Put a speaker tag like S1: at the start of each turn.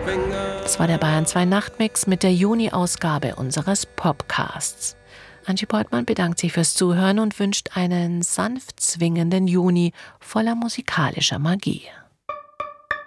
S1: Das war der Bayern 2 Nachtmix mit der Juni-Ausgabe unseres Popcasts. Angie Beutmann bedankt sich fürs Zuhören und wünscht einen sanft zwingenden Juni voller musikalischer Magie.